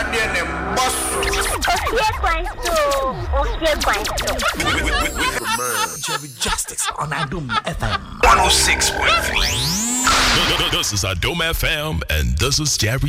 Jerry Justice on Adum FM 106.3. This is Adum FM, and this is Jerry